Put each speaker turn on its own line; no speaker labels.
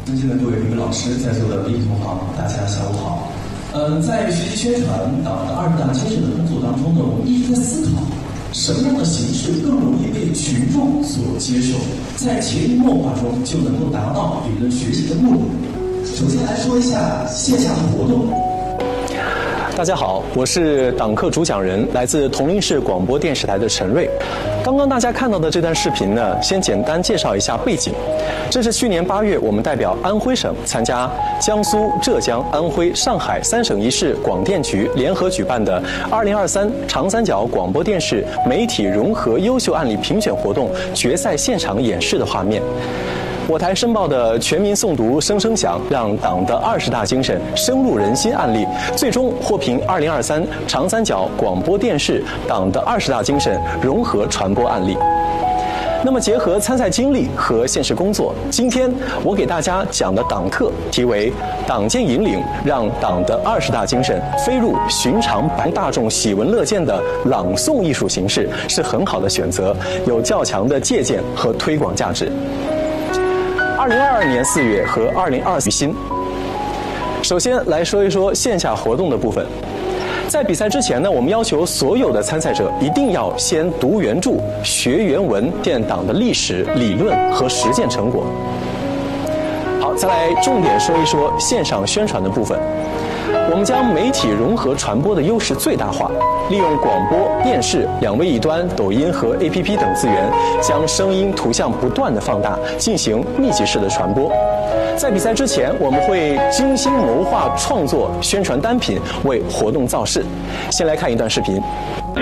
尊敬的各位评委老师，在座的媒体同行，大家下午好。在学习宣传党的20大精神的工作当中呢，我们一直在思考，什么样的形式更容易被群众所接受，在潜移默化中就能够达到理论学习的目的。首先来说一下线下的活动。
大家好，我是党课主讲人，来自铜陵市广播电视台的陈瑞。刚刚大家看到的这段视频呢，先简单介绍一下背景。这是去年8月，我们代表安徽省参加江苏、浙江、安徽、上海3省1市广电局联合举办的2023长三角广播电视媒体融合优秀案例评选活动决赛现场演示的画面。我台申报的全民诵读声声响，让党的20大精神深入人心案例，最终获评2023长三角广播电视党的20大精神融合传播案例。那么结合参赛经历和现实工作，今天我给大家讲的党课题为党建引领，让党的20大精神飞入寻常百大众喜闻乐见的朗诵艺术形式，是很好的选择，有较强的借鉴和推广价值。2022年4月和2024新。首先来说一说线下活动的部分。在比赛之前呢，我们要求所有的参赛者一定要先读原著、学原文，建党的历史、理论和实践成果。好，再来重点说一说线上宣传的部分。我们将媒体融合传播的优势最大化，利用广播、电视、2位一端、抖音和 APP 等资源，将声音、图像不断的放大，进行密集式的传播。在比赛之前，我们会精心谋划创作宣传单品，为活动造势。先来看一段视频。